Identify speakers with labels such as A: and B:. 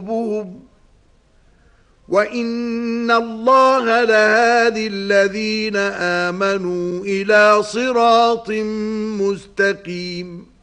A: وَإِنَّ اللَّهَ لَهَادِي الَّذِينَ آمَنُوا إِلَى صِرَاطٍ مُسْتَقِيمٍ